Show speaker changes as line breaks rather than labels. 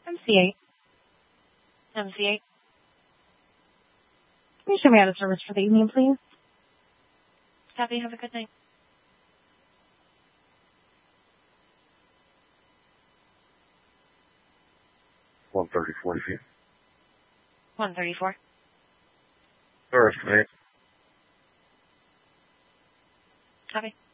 MC8.
MC8.
Can you show me out of service for the evening, please?
Copy. Have a good night.
One
134.
First, mate.
Copy.